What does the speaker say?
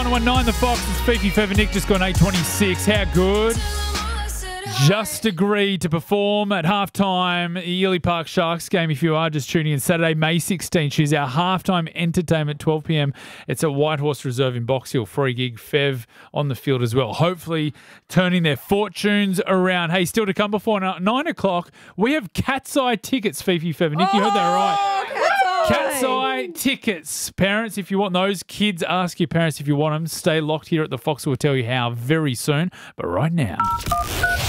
119 The Fox. It's Fifi Feather Nick, just gone 8:26. How good? Just agreed to perform at halftime the Ely Park Sharks game. If you are just tuning in, Saturday, May 16th. She's our halftime entertainment, 12 p.m. It's at Whitehorse Reserve in Box Hill. Free gig, Fev on the field as well. Hopefully turning their fortunes around. Hey, still to come before 9 o'clock, we have Cat's Eye tickets, Fifi Feather Nick. You heard that right. Cat's Eye tickets. Parents, if you want those, kids, ask your parents if you want them. Stay locked here at the Fox. We'll tell you how very soon. But right now...